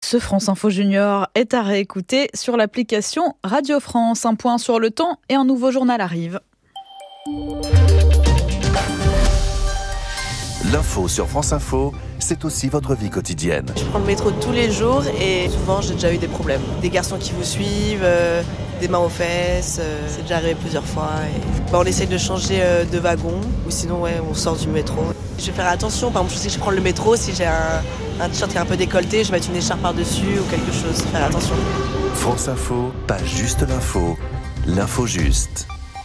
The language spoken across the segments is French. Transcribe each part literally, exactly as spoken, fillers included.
Ce France Info Junior est à réécouter sur l'application Radio France. Un point sur le temps et un nouveau journal arrive. L'info sur France Info, c'est aussi votre vie quotidienne. Je prends le métro tous les jours et souvent j'ai déjà eu des problèmes. Des garçons qui vous suivent, euh, des mains aux fesses, euh, c'est déjà arrivé plusieurs fois. Et... Bah, on essaye de changer euh, de wagon ou sinon ouais, on sort du métro. Je vais faire attention, par exemple je sais que je prends le métro, si j'ai un, un t-shirt qui est un peu décolleté, je vais mettre une écharpe par-dessus ou quelque chose, faire attention. France Info, pas juste l'info, l'info juste.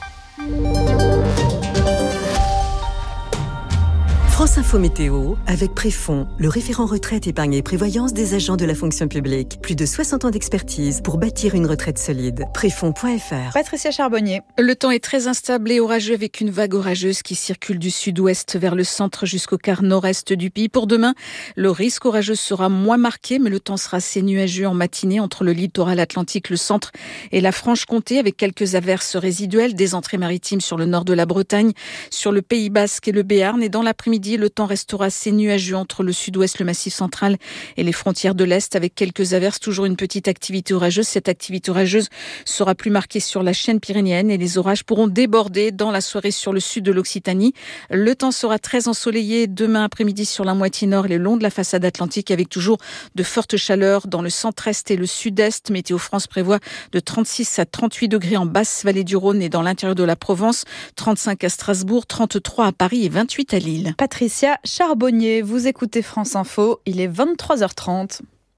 France Info Météo avec Préfond, le référent retraite, épargne et prévoyance des agents de la fonction publique. Plus de soixante ans d'expertise pour bâtir une retraite solide. Préfond point f r. Patricia Charbonnier. Le temps est très instable et orageux avec une vague orageuse qui circule du sud-ouest vers le centre jusqu'au quart nord-est du pays. Pour demain, le risque orageux sera moins marqué, mais le temps sera assez nuageux en matinée entre le littoral atlantique, le centre et la Franche-Comté avec quelques averses résiduelles, des entrées maritimes sur le nord de la Bretagne, sur le Pays Basque et le Béarn. Et dans l'après-midi, le temps restera assez nuageux entre le sud-ouest, le massif central et les frontières de l'Est avec quelques averses, toujours une petite activité orageuse. Cette activité orageuse sera plus marquée sur la chaîne pyrénéenne et les orages pourront déborder dans la soirée sur le sud de l'Occitanie. Le temps sera très ensoleillé demain après-midi sur la moitié nord et le long de la façade atlantique avec toujours de fortes chaleurs dans le centre-est et le sud-est. Météo France prévoit de trente-six à trente-huit degrés en basse vallée du Rhône et dans l'intérieur de la Provence, trente-cinq à Strasbourg, trente-trois à Paris et vingt-huit à Lille. Patricia Charbonnier, vous écoutez France Info, il est vingt-trois heures trente.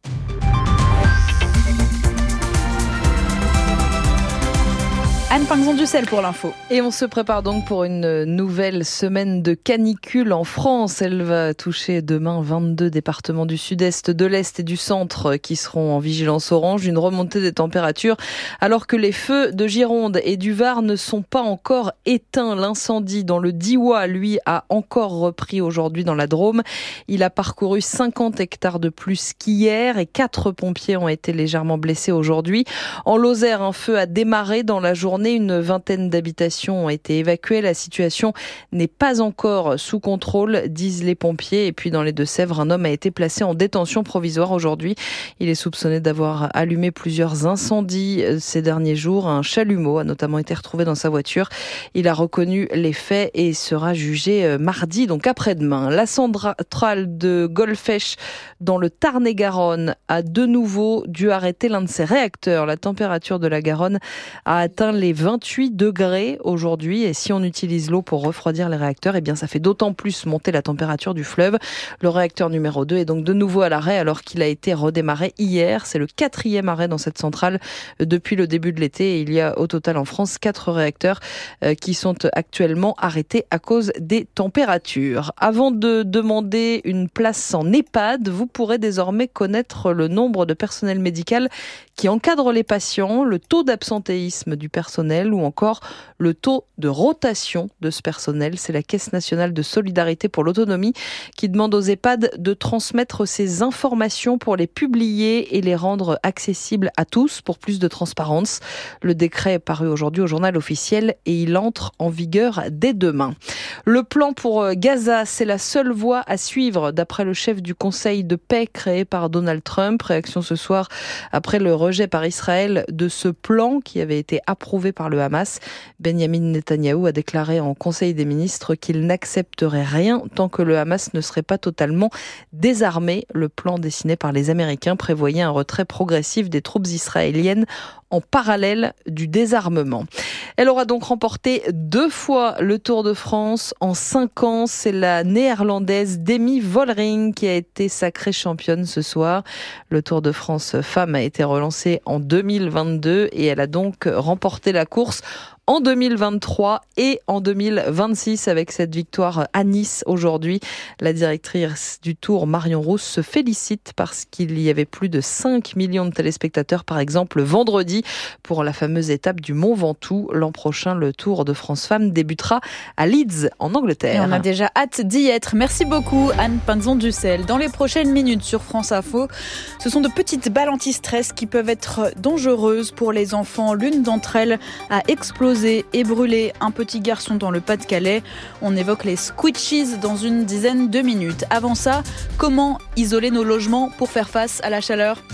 Anne Pinxon-Dussel pour l'info. Et on se prépare donc pour une nouvelle semaine de canicule en France. Elle va toucher demain vingt-deux départements du sud-est, de l'est et du centre qui seront en vigilance orange. Une remontée des températures alors que les feux de Gironde et du Var ne sont pas encore éteints. L'incendie dans le Diois, lui, a encore repris aujourd'hui dans la Drôme. Il a parcouru cinquante hectares de plus qu'hier et quatre pompiers ont été légèrement blessés aujourd'hui. En Lozère, un feu a démarré dans la journée. Une vingtaine d'habitations ont été évacuées. La situation n'est pas encore sous contrôle, disent les pompiers. Et puis dans les Deux-Sèvres, un homme a été placé en détention provisoire aujourd'hui. Il est soupçonné d'avoir allumé plusieurs incendies ces derniers jours. Un chalumeau a notamment été retrouvé dans sa voiture. Il a reconnu les faits et sera jugé mardi, donc après-demain. La centrale de Golfech dans le Tarn-et-Garonne a de nouveau dû arrêter l'un de ses réacteurs. La température de la Garonne a atteint les vingt-huit degrés aujourd'hui et si on utilise l'eau pour refroidir les réacteurs, eh bien ça fait d'autant plus monter la température du fleuve. Le réacteur numéro deux est donc de nouveau à l'arrêt alors qu'il a été redémarré hier. C'est le quatrième arrêt dans cette centrale depuis le début de l'été et il y a au total en France quatre réacteurs qui sont actuellement arrêtés à cause des températures. Avant de demander une place en EHPAD, vous pourrez désormais connaître le nombre de personnel médical qui encadre les patients, le taux d'absentéisme du personnel ou encore le taux de rotation de ce personnel. C'est la Caisse nationale de solidarité pour l'autonomie qui demande aux EHPAD de transmettre ces informations pour les publier et les rendre accessibles à tous pour plus de transparence. Le décret est paru aujourd'hui au journal officiel et il entre en vigueur dès demain. Le plan pour Gaza, c'est la seule voie à suivre d'après le chef du Conseil de paix créé par Donald Trump. Réaction ce soir après le rejet par Israël de ce plan qui avait été approuvé par le Hamas. Benjamin Netanyahou a déclaré en Conseil des ministres qu'il n'accepterait rien tant que le Hamas ne serait pas totalement désarmé. Le plan dessiné par les Américains prévoyait un retrait progressif des troupes israéliennes en parallèle du désarmement. Elle aura donc remporté deux fois le Tour de France en cinq ans. C'est la néerlandaise Demi Vollering qui a été sacrée championne ce soir. Le Tour de France femmes a été relancé en deux mille vingt-deux et elle a donc remporté la course en deux mille vingt-trois et en deux mille vingt-six avec cette victoire à Nice aujourd'hui. La directrice du Tour, Marion Rousse, se félicite parce qu'il y avait plus de cinq millions de téléspectateurs, par exemple, vendredi pour la fameuse étape du Mont Ventoux. L'an prochain, le Tour de France Femmes débutera à Leeds, en Angleterre. Et on a déjà hâte d'y être. Merci beaucoup, Anne Pinxon-Dussel. Dans les prochaines minutes sur France Info, ce sont de petites balles anti-stress qui peuvent être dangereuses pour les enfants. L'une d'entre elles a explosé et brûlé un petit garçon dans le Pas-de-Calais. On évoque les squishies dans une dizaine de minutes. Avant ça, comment isoler nos logements pour faire face à la chaleur ?